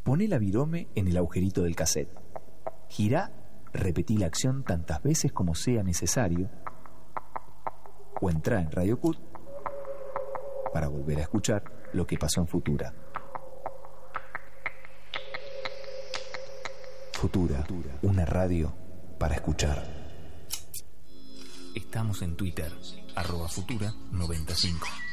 Poné la virome en el agujerito del cassette. Girá, repetí la acción tantas veces como sea necesario, o entrá en Radio Cut para volver a escuchar lo que pasó en Futura. Futura, una radio para escuchar. Estamos en Twitter, @Futura95.